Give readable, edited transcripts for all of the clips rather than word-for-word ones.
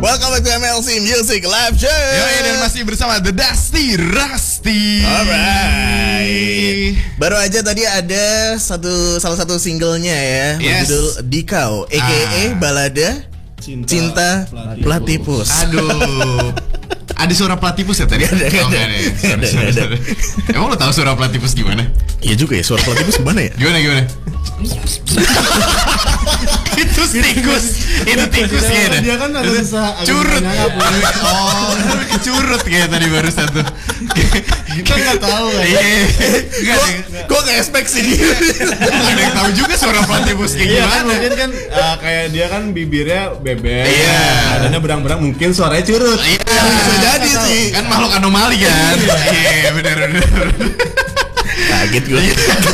Welcome back to MLC Music Live Show. Dan masih bersama The Dusty Rusty. Alright. Baru aja tadi ada salah satu singlenya ya, berjudul Dikau, a.k.a. balada Cinta Platypus. Aduh. Ada suara platypus ya tadi? Gak ada. Emang lo tahu suara platypus gimana? Iya juga ya, suara platypus gimana ya? Gimana? Itu tikus. Itu tikus ya. Dia kan ada curut. Oh, curut kayak tadi baru satu. Kita nggak tahu kan? Gue nggak expect sih dia. Ada yang tahu juga suara platypus kayak Iya gimana? kan mungkin kan kayak dia kan bibirnya bebek. Iya. Adanya berang-berang mungkin suaranya curut. Iya. Bisa jadi sih. Kan makhluk anomali kan? Iya, benar. Kaget gue.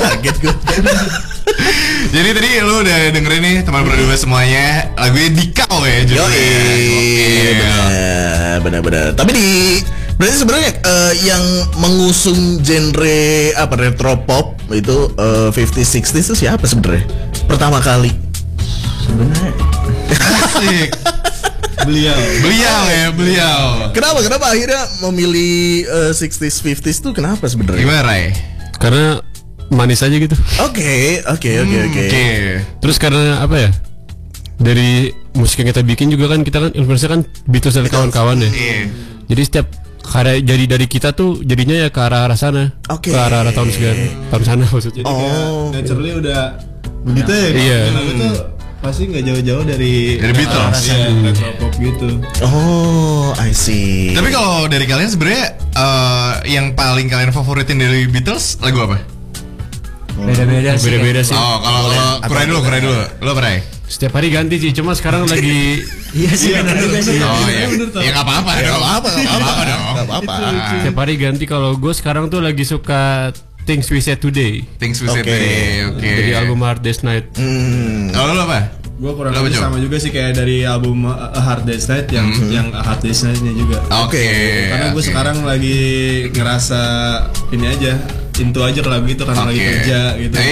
Jadi tadi lu udah dengerin nih teman berdua semuanya lagunya Dikau ya judulnya. Benar. Tapi berarti sebenarnya yang mengusung genre retro pop itu 50s 60s itu siapa sebenarnya? Pertama kali. Sebenarnya. Asik. Beliau. Kenapa akhirnya memilih 60s 50s tuh kenapa sebenarnya? Gimana, Ray? Karena manis aja gitu. Oke. Terus karena apa ya? Dari musik yang kita bikin juga kan kita kan influencer kan Beatles dan kawan-kawan ya. Jadi setiap karya jadi dari kita tuh jadinya ya ke arah sana. Oke. Ke arah tahun sana maksudnya. Naturally udah begitu ya. Iya. Lagu tuh pasti nggak jauh-jauh dari Beatles. Retro pop gitu. Oh, I see. Tapi kalau dari kalian sebenarnya yang paling kalian favoritin dari Beatles lagu apa? Beda-beda sih. Oh, kalau Kurai dulu. Lo Kurai? Setiap hari ganti sih, cuma sekarang lagi Iya sih benar juga sih. Oh iya. Ya enggak apa-apa dong. Enggak apa-apa. setiap hari ganti. Kalau gue sekarang tuh lagi suka Things We Said Today. Things We Said Today. Oke. Dari album Hard Day's Night. Kalau lo apa? Gue kurang lebih sama juga sih kayak dari album A Hard Day's Night yang A Hard Day's Night-nya juga. Oke. Karena gue sekarang lagi ngerasa ini aja, into aja ke lagu itu karena lagi kerja gitu.